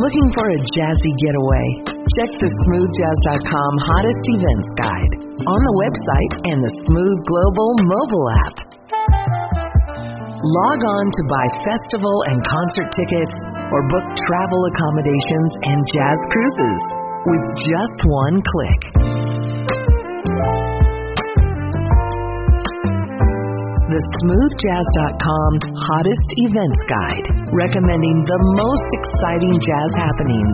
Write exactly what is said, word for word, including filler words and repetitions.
Looking for a jazzy getaway? Check the smooth jazz dot com hottest events guide on the website and the Smooth Global mobile app. Log on to buy festival and concert tickets or book travel accommodations and jazz cruises with just one click. The smooth jazz dot com hottest events guide, recommending the most exciting jazz happenings